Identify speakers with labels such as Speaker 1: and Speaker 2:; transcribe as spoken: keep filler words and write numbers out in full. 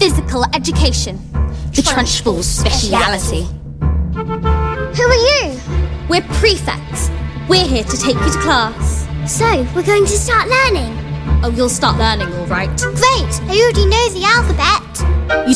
Speaker 1: physical education. The Trunchbull's speciality.
Speaker 2: Who are you?
Speaker 1: We're prefects. We're here to take you to class.
Speaker 2: So, we're going to start learning?
Speaker 1: Oh, you'll start learning, all right.
Speaker 2: Great! I already know the alphabet.